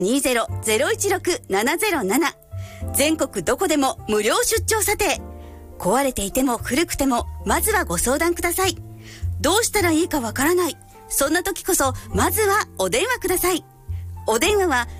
0120-016-707。全国どこでも無料出張査定。壊れていても古くても、まずはご相談ください。どうしたらいいかわからない。そんな時こそ、まずはお電話ください。お電話は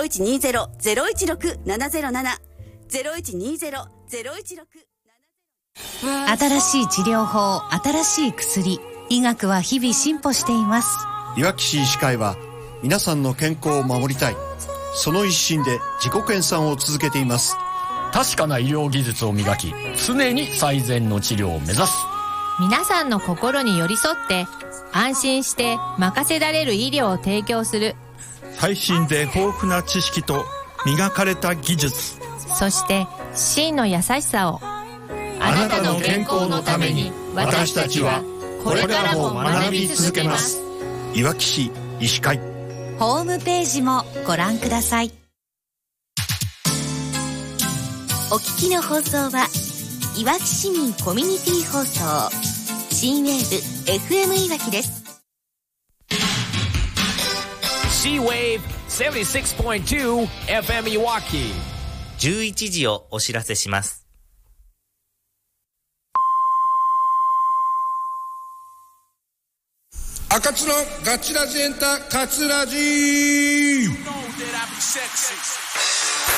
0120-016-707。0120-016-707。 新しい治療法、新しい薬。医学は日々進歩しています。 いわき市医師会は皆さんの健康を守りたい、その一心で自己研鑽を続けています。 確かな医療技術を磨き、常に最善の治療を目指す。 皆さんの心に寄り添って安心して任せられる医療を提供する。 最新で豊富な知識と磨かれた技術、 そして真の優しさを。 あなたの健康のために私たちはこれからも学び続けます。 いわき市医師会。 ホームページもご覧ください。お聞きの放送はいわき市民コミュニティ放送新ウェーブ FM いわきです。 C-Wave 76.2 FM いわき。 11時をお知らせします。 赤津のガチラジエンタカツラジー。